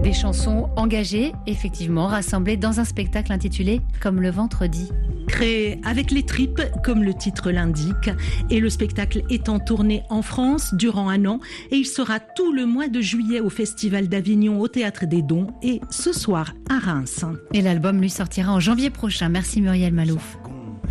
Des chansons engagées, effectivement, rassemblées dans un spectacle intitulé « Comme le ventre dit ». Créé avec les tripes, comme le titre l'indique, et le spectacle est en tournée en France durant 1 an et il sera tout le mois de juillet au Festival d'Avignon au Théâtre des Dons et ce soir à Reims. Et l'album lui sortira en janvier prochain. Merci Muriel Malouf.